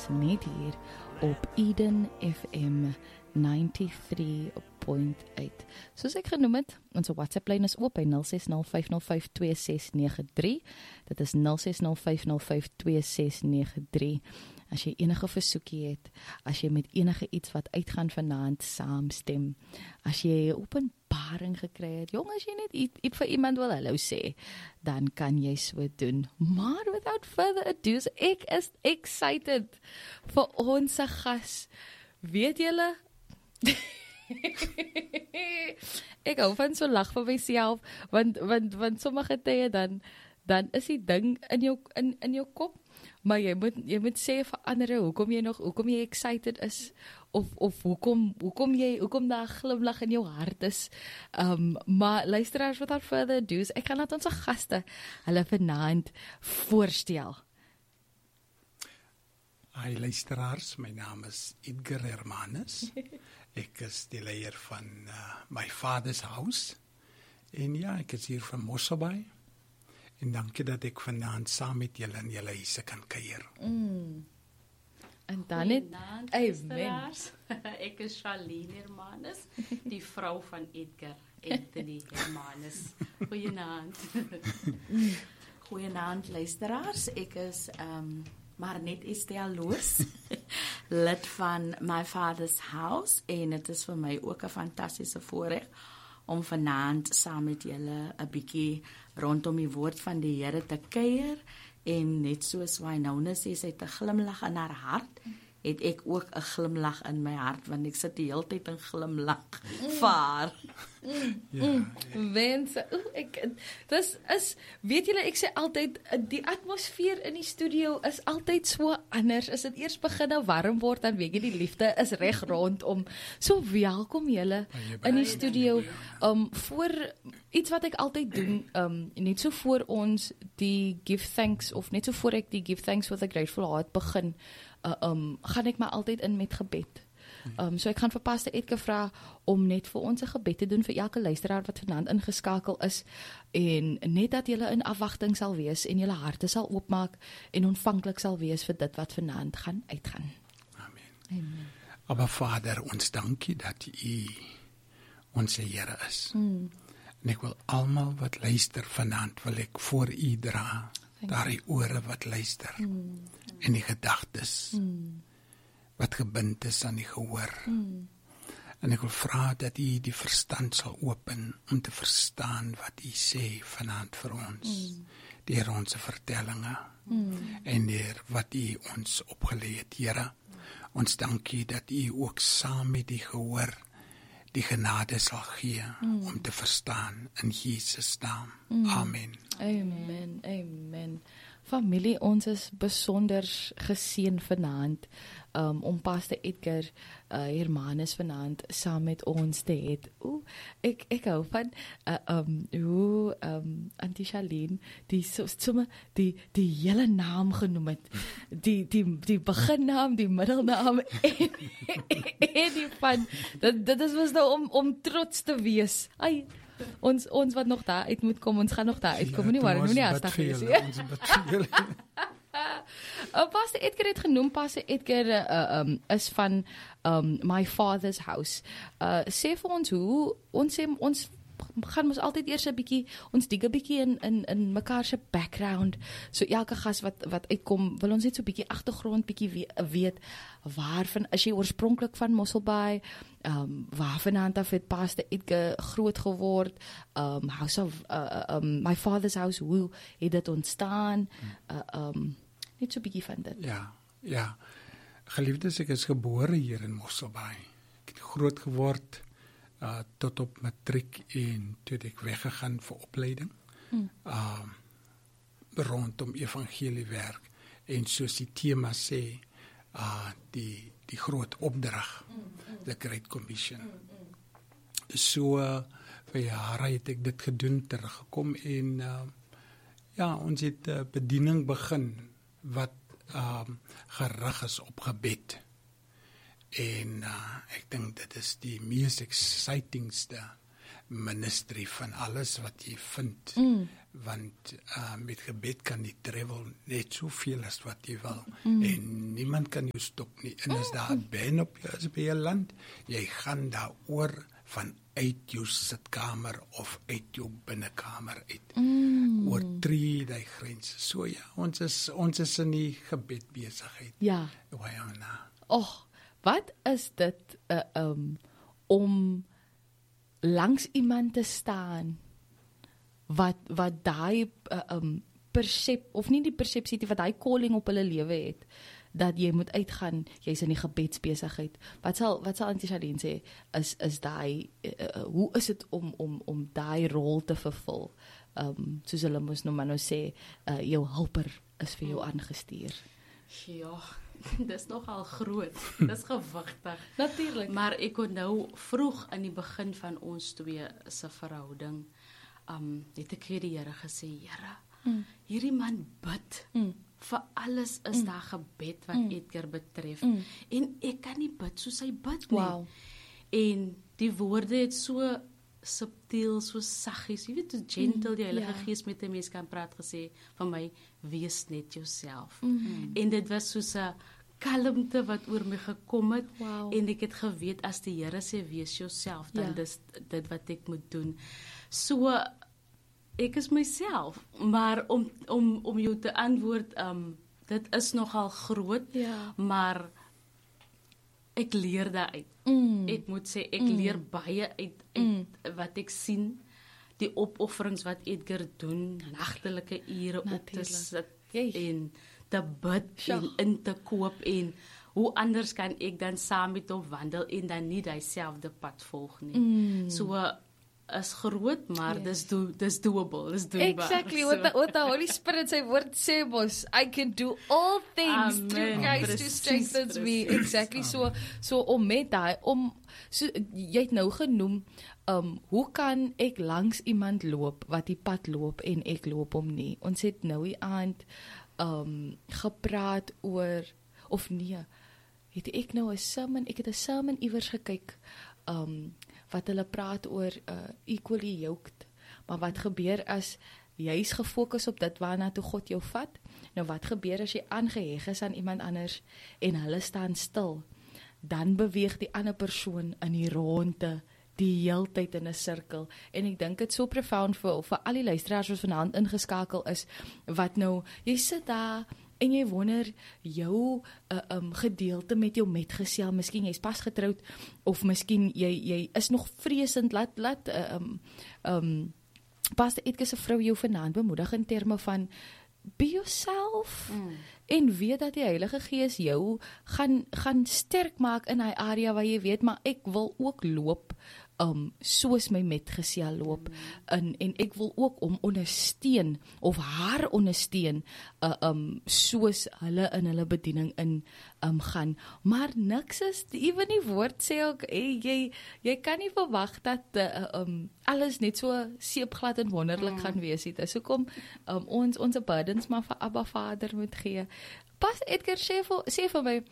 is net hier op Eden FM 93.8. Soos ek genoem het, ons WhatsApp-lyn is oop by 0605052693. Dit is 0605052693. As jy enige versoekie het, as jy met enige iets wat uitgaan vanaand saamstem, as jy openbaring gekry het, jong, as jy net iets vir iemand wil hallo sê, dan kan jy so doen. Maar without further ado, ek is excited vir ons gas. Weet julle, ek hou van so lag vir myself, want sommige tye dan is die ding in jou kop, maar jy moet sê vir ander hoekom jy excited is, of hoekom daar 'n glimlag in jou hart is. Maar luisteraars, without further ado, ek gaan laat ons gaste hulle vanaand voorstel. Hi luisteraars, my naam is Edgar Hermanus. Ek is die leier van My Father's House. En ja, ek is hier van Mosselbaai. En dankie dat ek vanaand saam met julle in julle huise kan kuier. En dan het Amen. Ek is Charlene Hermanus, die vrou van Edgar Anthony Hermanus. Goeienaand. Goeienaand luisteraars, ek is maar net Estelle Loos, lid van My Father's House, en het is vir my ook 'n fantastiese voorreg om vanaand saam met julle 'n bietjie rondom die woord van die Here te kuier, en net soos Wynona sê, sy het 'n glimlag in haar hart, het ek ook 'n glimlag in my hart, want ek sit die hele tyd in glimlag vir haar. Mense, dis is, weet julle, ek sê altyd, die atmosfeer in die studio is altyd so anders. As dit eers begin warm word, dan weet jy die liefde is reg rondom. So welkom julle in die studio. Voor iets wat ek altyd doen, net so voor ons die give thanks, of net so voor ek die give thanks with a grateful heart begin, gaan ek maar altyd in met gebed. So ek gaan vir Pastor Edgar vra om net vir ons 'n gebed te doen vir elke luisteraar wat vanaand ingeskakel is, en net dat julle in afwagting sal wees en julle harte sal oopmaak en ontvanklik sal wees vir dit wat vanaand gaan uitgaan. Amen. Amen. Maar Vader, ons dankie dat U ons Here is. En ek wil almal wat luister vanaand, wil ek voor U dra, daar die ore wat luister, en die gedagtes wat gebind is aan die gehoor. En ek wil vra dat U die verstand sal open om te verstaan wat U sê vanaand vir ons, deur ons vertellinge, en deur wat U ons opgelê het, Here. Ons dankie dat U ook saam met die gehoor die genade sal gee om te verstaan, in Jesus naam. Amen. Amen, amen. Familie, ons is besonder geseën vanaand om Pastor Edgar Hermanus vanaand saam met ons te hê. Ek hou van hoe Auntie Charlene die hele naam genoem het. Die beginnaam, die middelnaam en die van dit was nou om trots te wees. Ai, ons wat nog daar uit moet kom, ons gaan nog daar uitkom, nie waar, nie hastig wees. Pastor Edgar het genoem, Pastor Edgar is van My Father's House. Sê vir ons hoe, ons gaan ons altyd eers 'n bietjie, ons dig 'n bietjie in mekaar se background. So elke gas wat uitkom, wil ons net so 'n bietjie agtergrond bietjie weet, waarvan is jy oorspronklik van Mosselbaai? Waarvandaan af het Pastor Edgar groot geword? House of My Father's House, hoe het dit ontstaan? Net so 'n bietjie van dit. Ja. Geliefdes, ek is gebore hier in Mosselbaai. Ek het groot geword tot op matriek, en toe het ek weggegaan vir opleiding rondom evangeliewerk, en soos die tema sê, die groot opdrag, the Great Commission. So vir jare het ek dit gedoen, teruggekom, en ons het bediening begin wat gerig is op gebed. En ek dink dit is die mees excitingste ministry van alles wat jy vind. Want met gebed kan jy travel net soveel as wat jy wil. En niemand kan jou stop nie. En as daar 'n ban op jou is by 'n land, jy gaan daaroor vanuit jou sitkamer of uit jou binnekamer uit. Oortree die grens. So ja, ons is in die gebed besigheid. Ja. Wayana. Wat is dit om langs iemand te staan wat daai of nie die persepsie wat daai calling op hulle lewe het, dat jy moet uitgaan, jy's in die gebedsbesigheid. Wat sal Auntie Charlene sê is daai hoe is dit om daai rol te vervul? Soos hulle mos nou maar nou sê, jou helper is vir jou aangestuur. Ja, dis nogal groot. Dis gewigtig. Natuurlik. Maar ek kon nou vroeg in die begin van ons twee se verhouding, het ek vir die Here gesê, Here, hierdie man bid. Vir alles is daar gebed wat Edgar betref. En ek kan nie bid soos hy bid nie. Wow. En die woorde het so subtiel, so saggies, jy weet hoe gentle die Heilige Gees met 'n mens kan praat, gesê van my, wees net jouself. En dit was soos 'n kalmte wat oor my gekom het. Wow. En ek het geweet as die Here sê wees jouself, dan dis dit wat ek moet doen. So ek is myself, maar om jou te antwoord, dit is nogal groot, maar ek leer daaruit. Ek moet sê, ek leer baie uit wat ek sien, die opofferings wat Edgar doen, nagtelike ure op te sit, en te bid, en in te koop, en hoe anders kan ek dan saam met hom wandel, en dan nie dieselfde pad volg nie. So, is groot, maar dis doable, dis doenbaar. Exactly, what the Holy Spirit sy woord sê mos, I can do all things through Christ who strengthens me. Exactly, so om met daai, so jy het nou genoem, hoe kan ek langs iemand loop, wat die pad loop, en ek loop hom nie. Ons het nou die aand gepraat oor, of nee, het ek nou 'n sermon iewers gekyk, wat hulle praat oor equally yoked, maar wat gebeur as jy is gefokus op dit waarna toe God jou vat, nou wat gebeur as jy aangeheg is aan iemand anders, en hulle staan stil, dan beweeg die ander persoon in die ronde, die heeltyd in 'n sirkel, en ek dink dit so profound vir al die luisteraars wat vanaand ingeskakel is, wat nou, jy sit daar, en jy wonder, jou gedeelte met jou metgesel, miskien jy's pas getroud, of miskien jy is nog vreesend, laat Pastor Edgar se vrou jou vanaand bemoedig in terme van, be yourself, en weet dat die Heilige Gees jou gaan sterk maak in die area waar jy weet, maar ek wil ook loop, soos my metgesel loop, en ek wil ook ondersteun, of haar ondersteun, soos hulle in hulle bediening in gaan, maar niks is, even die woord sê ook, jy kan nie verwag dat alles net so seepglad en wonderlik gaan wees, dit is hoekom ons burdens maar vir Abba Vader moet gee. Pas Edgar sê vir my,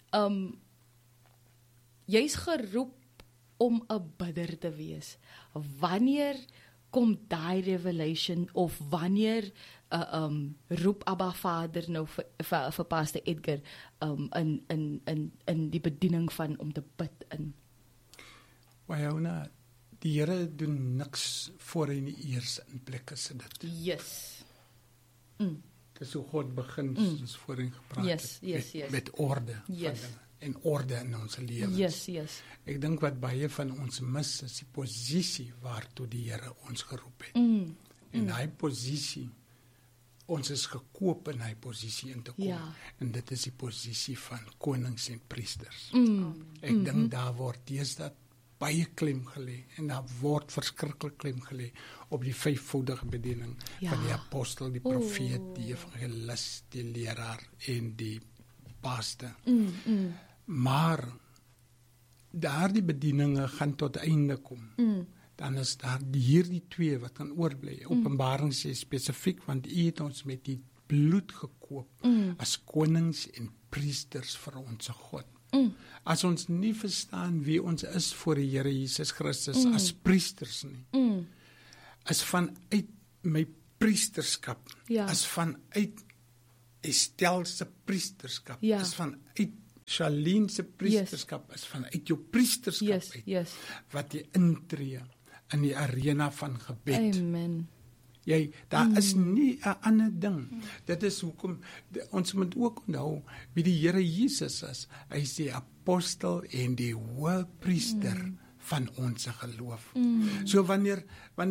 jy's geroep om 'n bidder te wees. Wanneer kom daai revelation, of wanneer roep Abba Vader nou vir Pastor Edgar in die bediening van om te bid in? Wayona, die Here doen niks voor hy nie eers in plek gesit het. Yes. Dis hoe God begin, soos voorheen gepraat het, met orde van dinge, en orde in ons lewens. Yes. Ek dink wat baie van ons mis, is die posisie waartoe die Here ons geroep het. En daai posisie, ons is gekoop in daai posisie in te kom. En dit is die posisie van konings en priesters. Ek dink daar word deesdae baie klem gelê, en daar word verskriklik klem gelê op die vyfvoudige bediening van die apostel, die profeet, die evangelis, die leraar en die pastor. Maar daardie bedieninge gaan tot einde kom. Dan is daar hierdie twee wat kan oorbly. Openbaring sê spesifiek, want U het ons met die bloed gekoop as konings en priesters vir ons God. As ons nie verstaan wie ons is voor die Here Jesus Christus as priesters nie, is vanuit my priesterskap, Ja. is vanuit Estelle se priesterskap, Ja. is vanuit Charlene se priesterskap, is vanuit jou priesterskap Yes, uit, yes. wat jy intree in die arena van gebed. Amen. Daar is nie 'n ander ding. Dit is hoekom ons moet ook onthou wie die Here Jesus is. Hy is die apostel en die hoëpriester van ons geloof. So wanneer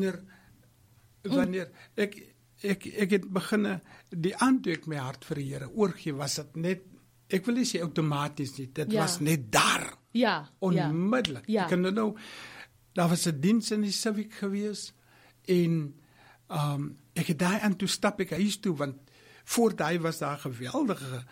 ek het begin die aand toe ek my hart vir die Here oorgee, was dit net, ek wil nie sê outomaties nie, dit was net daar. Ja, Onmiddellik. Ja. Ek kan nou, daar was 'n diens in die Civic gewees en ek het daai aan toe stap ek huis toe, want voor daai was daar geweldige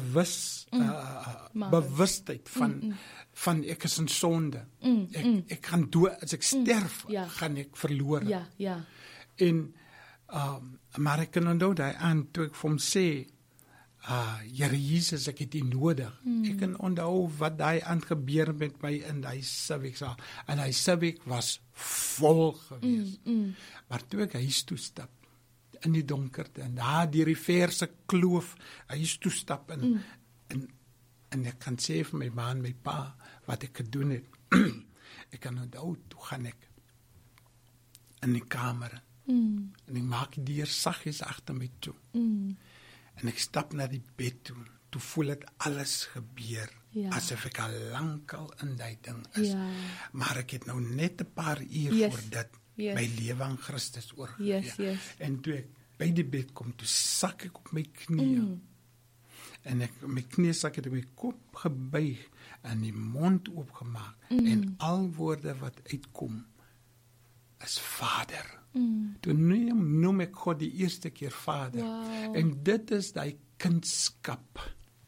bewustheid van ek is in sonde. Ek gaan dood, as ek sterf, gaan ek verlore. Ja. En maar ek kan onthou daai aan toe ek vir hom sê, Here Jesus, ek het U nodig. Ek kan onthou wat daai aan gebeur met my in daai Civic saal. En daai Civic was vol gewees. Maar toe ek huis toe stap, in die donkerte, en daar die Riverse kloof, huis toe stap, en ek kan sê vir my ma en my pa, wat ek gedoen het. Ek kan onthou, toe gaan ek in die kamer, en ek maak die deur saggies agter my toe. En ek stap na die bed toe. Toe voel dit alles gebeur. Asof ek al lankal in die ding is. Maar ek het nou net 'n paar uur voor dit my lewe aan Christus oorgegee. En toe ek by die bed kom, toe sak ek op my knieë. En ek my knieë sak het, my kop gebuig en die mond oopgemaak. En al woorde wat uitkom is Vader. Toe noem ek God die eerste keer Vader. En dit is die kindskap.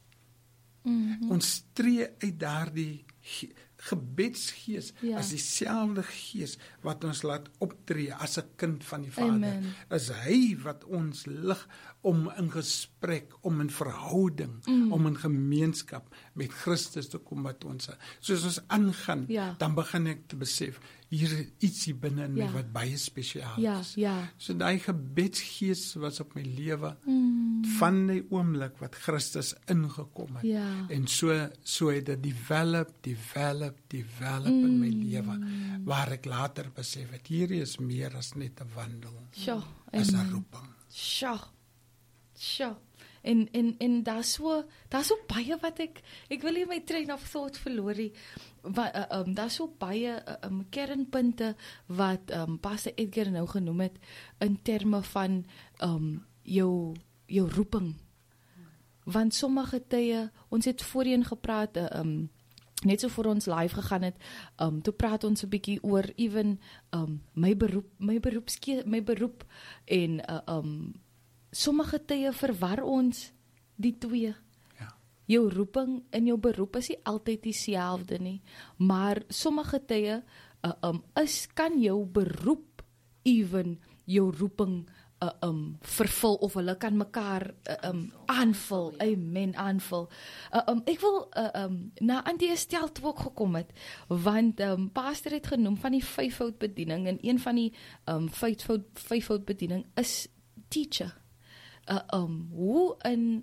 Ons tree uit daardie gebedsgees as dieselfde gees wat ons laat optree as 'n kind van die Vader. Amen. Is hy wat ons lig om in gesprek, om in verhouding, om in gemeenskap met Christus te kom met ons. Soos ons aangaan, dan begin ek te besef, hier is ietsie binne in my wat baie spesiaal is. So die gebedsgees was op my lewe van die oomblik wat Christus ingekom het. En so het dit develop in my lewe, waar ek later besef het, hier is meer as net 'n wandel, as 'n roeping. En daar's so baie wat ek wil nie my train of thought verloor nie. Daar's so baie kernpunte wat Pastor Edgar nou genoem het in terme van jou roeping. Want sommige tye, ons het voorheen gepraat, net so voor ons live gegaan het, toe praat ons 'n bietjie oor even my beroep en sommige tye verwar ons die twee. Jou roeping en jou beroep is nie altyd dieselfde nie, maar sommige tye kan jou beroep even jou roeping vervul, of hulle kan mekaar aanvul. Amen, aanvul. Ek wil na Auntie Estelle toe ook gekom het, want pastor het genoem van die 5-fout bediening, en een van die 5-fout bediening is teacher. Hoe in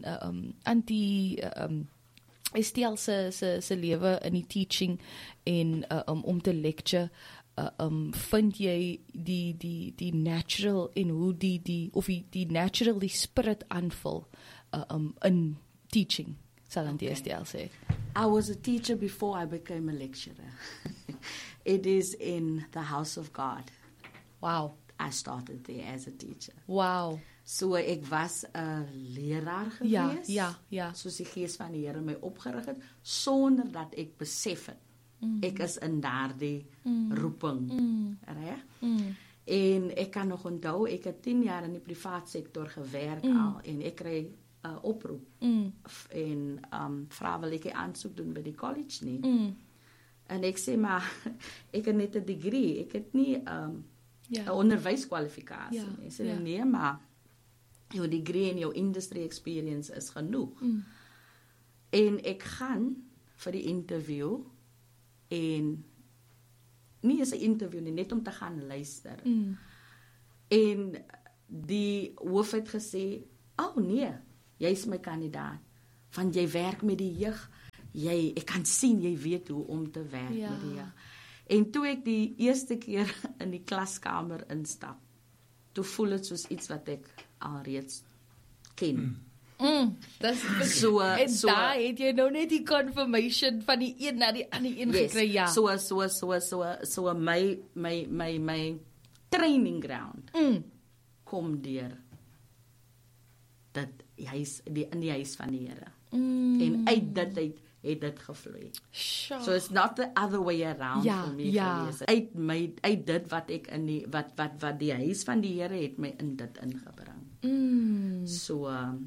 Auntie Estelle se lewe in die teaching en om te lecture, vind jy die natural en hoe die natural die spirit aanvul in teaching, sal Auntie Estelle sê. I was a teacher before I became a lecturer. It is in the house of God. Wow. I started there as a teacher. Wow. So ek was 'n leraar gewees. Ja. Soos die gees van die Here my opgerig het, sonder dat ek besef het. Ek is in daardie roeping. Reg? En ek kan nog onthou, ek het 10 jaar in die privaat sektor gewerk al, en ek kry 'n oproep. En vra wil ek 'n aansoek doen by die college nie. En ek sê maar ek het net 'n degree, ek het nie 'n onderwyskwalifikasie nie. Ek sê nee, maar jou degree en jou industry experience is genoeg. En ek gaan vir die interview en nie is 'n interview nie, net om te gaan luister. En die hoof het gesê, nee, jy's my kandidaat, want jy werk met die jeug, ek kan sien jy weet hoe om te werk met die jeug. En toe ek die eerste keer in die klaskamer instap, toe voel dit soos iets wat ek alreeds ken. Dis So daar het jy nou net die confirmation van die een na die ander een gekry, ja. So my training ground kom deur dit in die huis van die Here. En uit dit het dit gevloei. Sure. So it's not the other way around for me gewees. Uit dit wat ek in die wat die huis van die Here het my in dit ingebring. So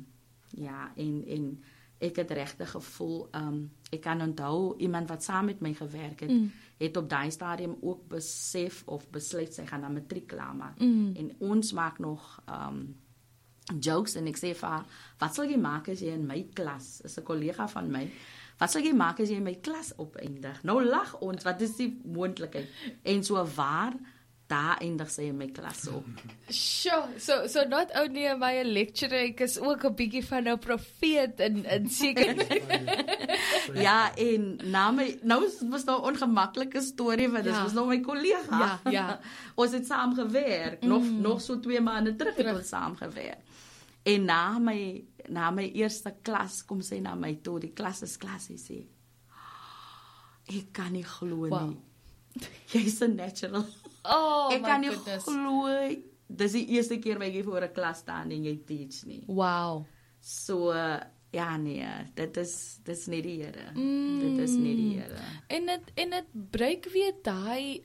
en ek het regtig gevoel ek kan onthou iemand wat saam met my gewerk het op daai stadium ook besef of besluit sy gaan na matriek klaar. En ons maak nog jokes en ek sê vir haar, wat sal jy maak as jy in my klas, is 'n kollega van my, wat sal jy maak as jy in my klas opeindig? Nou lag ons, wat is die moontlikheid? En so waar, daar eindig sy in my klas op. Sure, so not only am I a lecturer, ek is ook 'n bietjie van 'n profeet in seker. Ja, en nou was nou 'n ongemaklike storie, want dit was nou my kollega. Ja. Ons het saam gewerk, nog so 2 maande terug het ons saam gewerk. En na my eerste klas kom sy na my toe, die klas sê, ek kan nie glo nie. Jy's 'n natural. Ek kan nie glo, dis die eerste keer wat ek voor 'n klas staan en jy teach nie. Wow. So nee, dit is nie die Here. Dit is nie die Here. En dit breek weer daai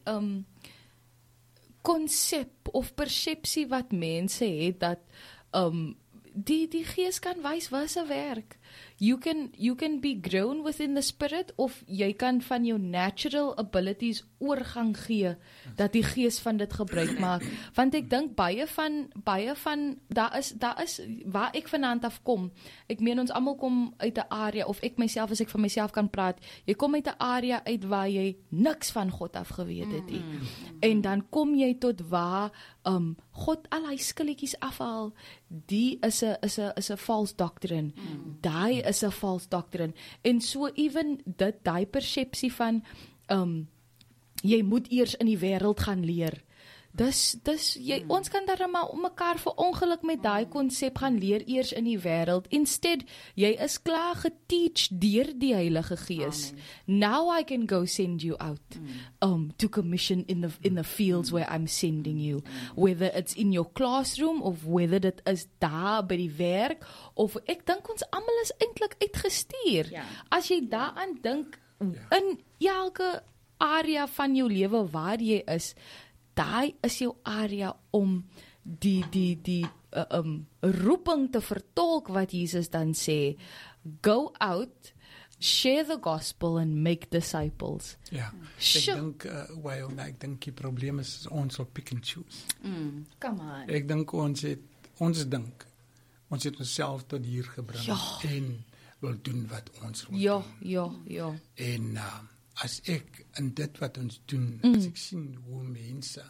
konsep of persepsie wat mense het dat die Gees kan wys wat se werk. You can be grown within the spirit, of jy kan van jou natural abilities oorgang gee dat die Gees van dit gebruik maak. Want ek dink baie van daar is waar ek vanaand af kom. Ek meen ons almal kom uit 'n area, of ek myself, as ek van myself kan praat, jy kom uit 'n area uit waar jy niks van God af geweet het nie. En dan kom jy tot waar God al hy skilletjies afhaal. Die is 'n false doctrine. Daai is 'n false doctrine. En so even daai persepsie van jy moet eers in die wêreld gaan leer. Ons kan daarmee om mekaar vir ongeluk met daai konsep gaan leer eers in die wêreld. Instead, jy is klaar geteach deur die Heilige Gees. Amen. Now I can go send you out to commission in the fields where I'm sending you. Whether it's in your classroom of whether dit is daar by die werk, of ek dink ons almal is eintlik uitgestuur. Ja. As jy daaraan dink in elke area van jou lewe waar jy is, daai is jou area om die roeping te vertolk wat Jesus dan sê, go out, share the gospel and make disciples. Ja, ek dink die probleem is ons wil pick and choose. Come on. Ek dink ons het onsself tot hier gebring en wil doen wat ons wil doen. Ja. En as ek in dit wat ons doen, as ek sien hoe mense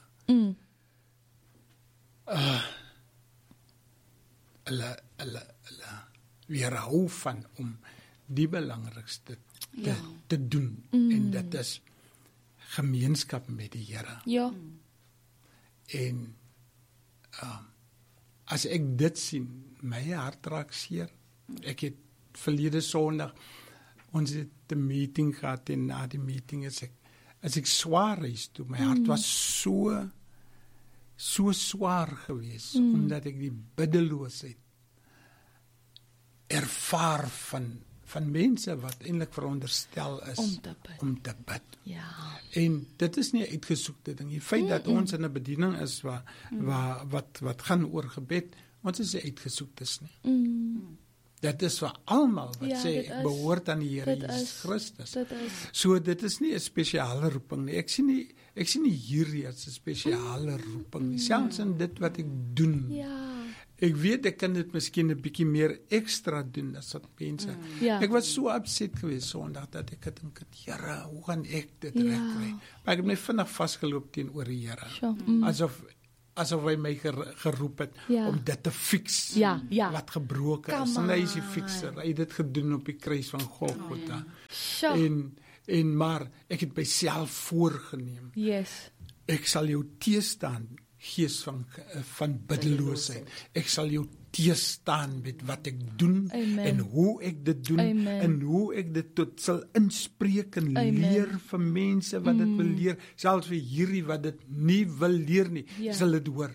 hulle weerhou van om die belangrikste te doen, en dit is gemeenskap met die Here. Ja. En as ek dit sien, my hart raak seer. Ek het verlede Sondag, ons het 'n meeting gehad, en na die meeting is ek swaar is toe. My hart was so swaar geweest, omdat ek die biddeloosheid ervaar van mense wat eintlik veronderstel is om te bid. Ja. En dit is nie 'n uitgesoekte ding. Die feit dat ons in 'n bediening is wat gaan oor gebed, ons is nie uitgesoektes nie. Dit is vir almal wat sê ek behoort aan die Here Jesus Christus. So dit is nie 'n spesiale roeping nie. Ek sien nie hierdie as 'n spesiale roeping nie. Selfs in dit wat ek doen. Ja. ek weet ek kan dit miskien 'n bietjie meer ekstra doen as wat mense. Ja. Ek was so upset geweest Sondag dat ek gedink het, Here, hoe gaan ek dit regkry? Maar ek het my vinnig vasgeloop teenoor die Here. Sure. Asof hy my geroep het om dit te fix. Wat gebroken is. En hy is die fixer. Hy het dit gedoen op die kruis van Golgotha. En maar ek het myself voorgenem. Yes. Ek sal jou teestaan, gees van biddeloosheid. Ek sal jou teestaan met wat ek doen en hoe ek dit doen en hoe ek dit tot sal inspreek en leer vir mense wat dit wil leer, selfs vir hierdie wat dit nie wil leer nie, sal dit hoor.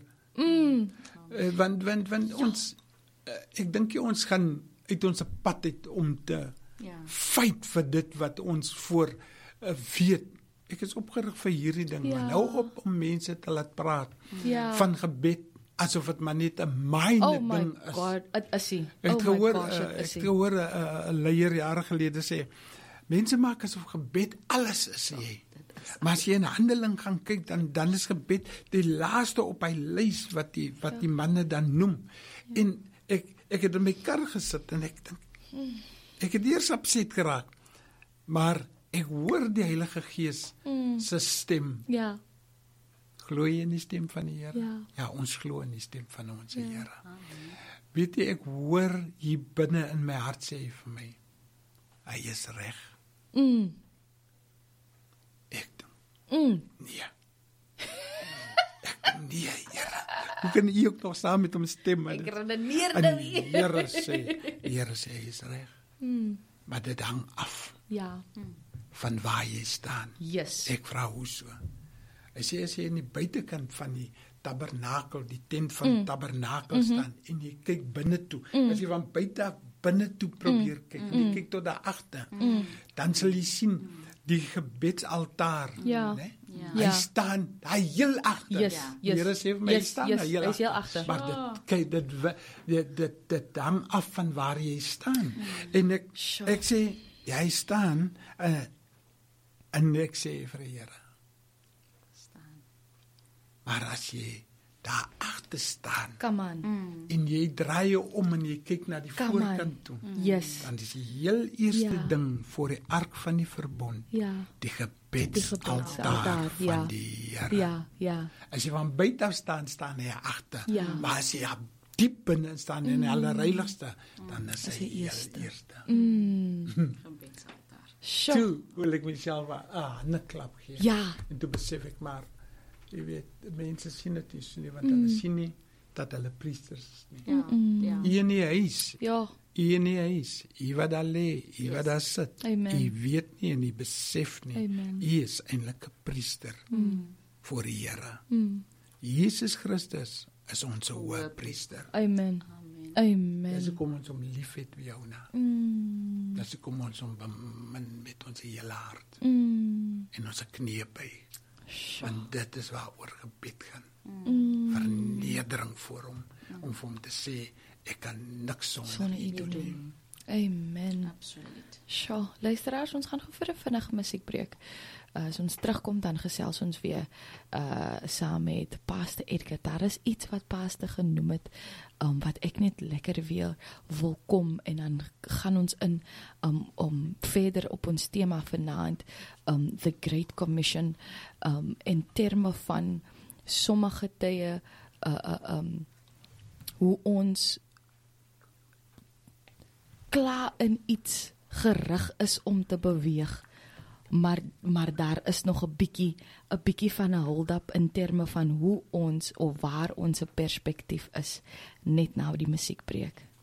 Want ons, ek dink ons gaan uit ons pad uit om te fight vir dit wat ons voor weet. Ek is opgerig vir hierdie ding, maar nou op om mense te laat praat van gebed, asof het maar net 'n myne ding is. God, it is ie. Ek het gehoor 'n leier jare gelede sê, mense maak asof gebed alles is, maar as jy in Handeling gaan kyk, dan is gebed die laaste op hy lys wat die manne dan noem. En ek het in my kar gesit en ek dink, ek het eers upset geraak, maar ek hoor die Heilige Gees se stem. Ja. Glo jy in die stem van die Here? Ja, ons glo in die stem van ons Here. Weet jy, ek hoor hier binne in my hart sê vir my, hy is reg. Ek dink, nee. Nee, Here. Hoe kan jy ook nog saam met hom stem? Ek redeneer dit nie. Die Here sê hy is reg. Maar dit hang af. Van waar jy staan. Yes. Ek vra hoe so. Hy sê as jy in die buitekant van die tabernakel, die tent van tabernakel staan en jy kyk binne toe. As jy van buite af binne toe probeer kyk, en jy kyk tot daar agter, dan sal jy sien die gebedsaltaar, né? Hy staan daar heel agter. Die Here sê vir my, hy staan daar heel agter. Maar dit kyk dit hang af van waar jy staan. En ek sê jy staan en ek sê vir die Here, maar as jy daar agter staan, en jy draai jou om en jy kyk na die voorkant toe, dan is die heel eerste ding voor die ark van die verbond, die gebedsaltaar van die Here. As jy van buite af staan hy agter, maar as jy diep binne staan in die allerheiligste, dan is hy heel eerste. Toe wil ek myself 'n klap gee. En toe besef ek maar, jy weet, mense sien dit nie, want hulle sien nie dat hulle priesters is nie. Hier in die huis. Hier in die huis. Hier wat daar lê, hier wat daar sit. Jy weet nie en jy besef nie. Jy is eintlik 'n priester voor die Here. Jesus Christus is ons hoëpriester. Amen. Dis kom ons om liefhet vir jou na. Dis kom ons om bemin met ons hele hart. En ons knieë buig. Want dit is waaroor gebed gaan. Vernedering voor hom, om vir hom te sê, ek kan niks sonder u doen nie. Amen. Absoluut. Sjoe, luisteraars, ons gaan gou vir 'n vinnige musiekbreek. As ons terugkom, dan gesels ons weer saam met Pastor Edgar. Daar is iets wat Pastor genoem het, wat ek net lekker weer wil kom, en dan gaan ons in om verder op ons tema vanaand, The Great Commission, in terme van sommige tye, hoe ons klaar in iets gerig is om te beweeg, maar daar is nog 'n bietjie van 'n hold-up in terme van hoe ons of waar ons perspektief is, net nou die musiekbreek.